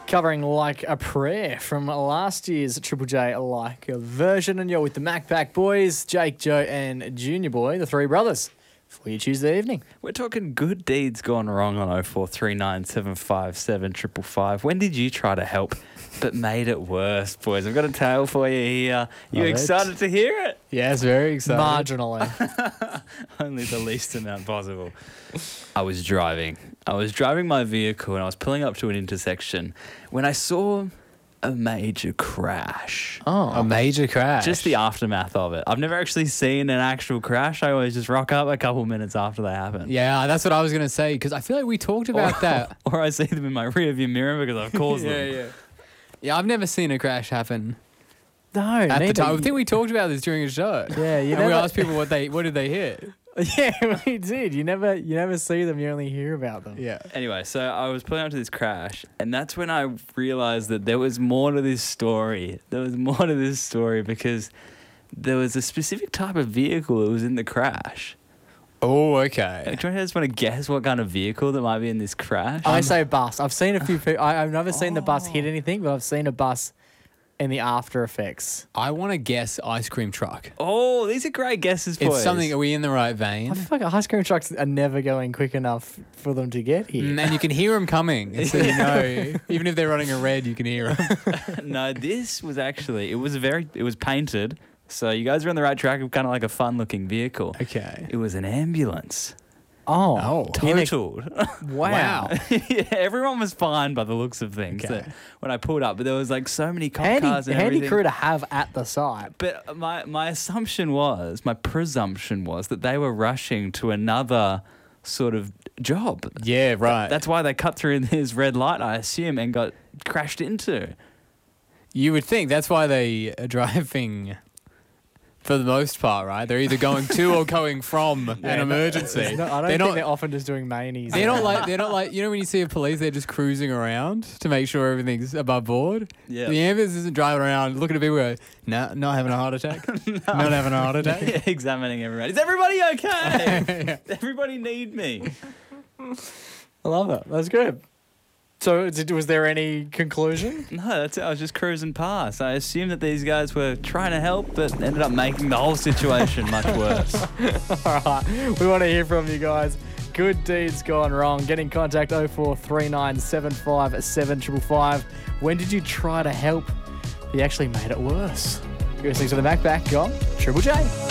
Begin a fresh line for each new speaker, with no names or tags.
Covering Like a Prayer from last year's Triple J Like a version. And you're with the Macpac boys, Jake, Joe and Junior Boy, the three brothers, for your Tuesday evening.
We're talking good deeds gone wrong on 0439 757 555. When did you try to help but made it worse, boys? I've got a tale for you here. You excited to hear it?
Yes, very excited.
Marginally.
Only the least amount possible. I was driving my vehicle and I was pulling up to an intersection when I saw a major crash.
A major crash.
Just the aftermath of it. I've never actually seen an actual crash. I always just rock up a couple minutes after they happen.
Yeah, that's what I was going to say, because I feel like we talked about that.
Or I see them in my rearview mirror because I've caused them.
Yeah, I've never seen a crash happen.
No,
At the time. I think we talked about this during a show.
Yeah,
we asked people what did they hit.
Yeah, we did. You never see them. You only hear about them.
Yeah.
Anyway, so I was pulling up to this crash, and that's when I realised that there was more to this story. Because there was a specific type of vehicle that was in the crash.
Oh, okay.
Do you just want to guess what kind of vehicle that might be in this crash?
I say bus. I've seen a few people. I've never seen the bus hit anything, but I've seen a bus in the after effects.
I want to guess ice cream truck.
Oh, these are great guesses, boys.
It's something. Are we in the right vein?
I feel like ice cream trucks are never going quick enough for them to get here.
And you can hear them coming. So you know, even if they're running a red, you can hear them.
No, this was actually, it was painted. So you guys are on the right track of kind of like a fun-looking vehicle.
Okay.
It was an ambulance.
Oh.
Totaled.
Wow.
Yeah, everyone was fine by the looks of things when I pulled up, but there was like so many cop cars and
handy
everything.
crew to have at the site.
But my presumption was that they were rushing to another sort of job.
Yeah, right.
That's why they cut through this red light, I assume, and got crashed into.
You would think that's why they are driving. For the most part, right? They're either going to or going from an emergency.
I don't think they're often just doing manies.
They're not like you know when you see a police, they're just cruising around to make sure everything's above board.
Yeah.
The ambulance isn't driving around looking at people going, nah, not having a heart attack. Not having a heart attack.
Yeah, examining everybody. Is everybody okay? Everybody need me.
I love it. That's good. So was there any conclusion?
No, that's it. I was just cruising past. I assumed that these guys were trying to help, but ended up making the whole situation much worse.
All right. We want to hear from you guys. Good deeds gone wrong. Get in contact 0439 757 555. When did you try to help? You actually made it worse. You're listening to the Macpac on Triple J.